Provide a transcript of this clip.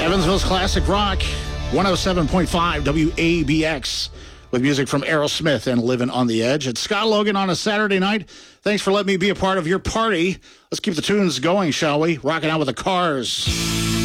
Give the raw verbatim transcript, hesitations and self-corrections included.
Evansville's Classic Rock, one oh seven point five W A B X, with music from Aerosmith and Living on the Edge. It's Scott Logan on a Saturday night. Thanks for letting me be a part of your party. Let's keep the tunes going, shall we? Rocking out with the Cars.